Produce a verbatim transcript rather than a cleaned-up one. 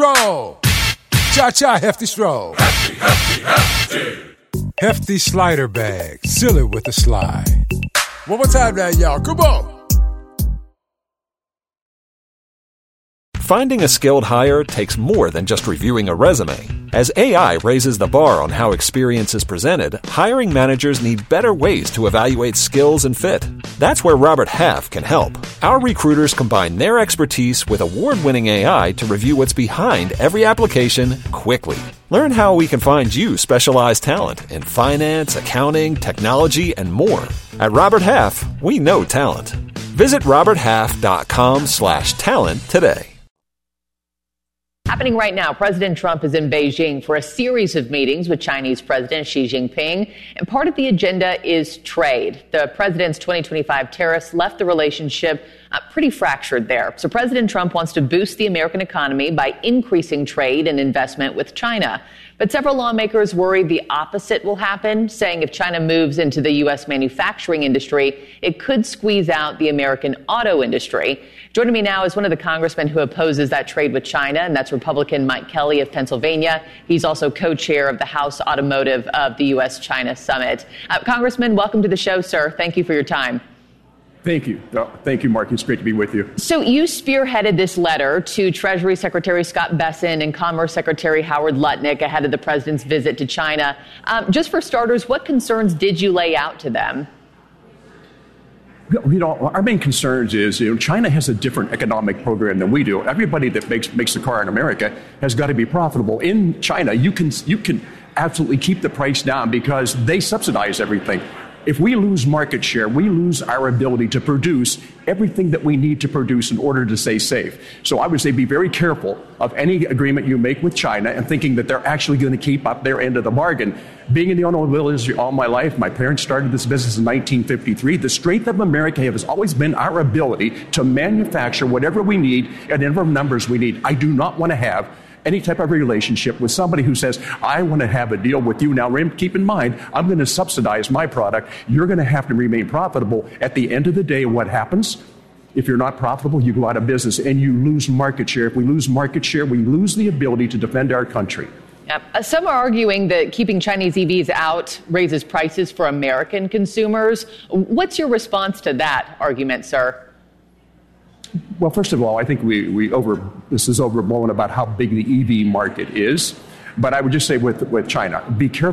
Stroll. Cha-cha, hefty stroll. Hefty, hefty, hefty. Hefty slider bag. Seal it with a slide. One more time now, y'all. Come on. Finding a skilled hire takes more than just reviewing a resume. As A I raises the bar on how experience is presented, hiring managers need better ways to evaluate skills and fit. That's where Robert Half can help. Our recruiters combine their expertise with award-winning A I to review what's behind every application quickly. Learn how we can find you specialized talent in finance, accounting, technology, and more. At Robert Half, we know talent. Visit roberthalf.com slash talent today. Happening right now, President Trump is in Beijing for a series of meetings with Chinese President Xi Jinping, and part of the agenda is trade. The president's twenty twenty-five tariffs left the relationship uh, pretty fractured there. So President Trump wants to boost the American economy by increasing trade and investment with China. But several lawmakers worry the opposite will happen, saying if China moves into the U S manufacturing industry, it could squeeze out the American auto industry. Joining me now is one of the congressmen who opposes that trade with China, and that's Republican Mike Kelly of Pennsylvania. He's also co-chair of the House Automotive of the U S China Summit. Uh, Congressman, welcome to the show, sir. Thank you for your time. Thank you. Oh, thank you, Mark. It's great to be with you. So you spearheaded this letter to Treasury Secretary Scott Bessent and Commerce Secretary Howard Lutnick ahead of the president's visit to China. Um, just for starters, what concerns did you lay out to them? You know, our main concerns is, you know, China has a different economic program than we do. Everybody that makes makes a car in America has got to be profitable. In China, you can you can absolutely keep the price down because they subsidize everything. If we lose market share, we lose our ability to produce everything that we need to produce in order to stay safe. So I would say be very careful of any agreement you make with China and thinking that they're actually going to keep up their end of the bargain. Being in the automobile industry all my life, my parents started this business in nineteen fifty-three. The strength of America has always been our ability to manufacture whatever we need and whatever numbers we need. I do not want to have any type of relationship with somebody who says, I want to have a deal with you. Now, keep in mind, I'm going to subsidize my product. You're going to have to remain profitable. At the end of the day, what happens? If you're not profitable, you go out of business and you lose market share. If we lose market share, we lose the ability to defend our country. Yep. Uh, some are arguing that keeping Chinese E Vs out raises prices for American consumers. What's your response to that argument, sir? Well, first of all, I think we, we over this is overblown about how big the E V market is. But I would just say with, with China, be careful.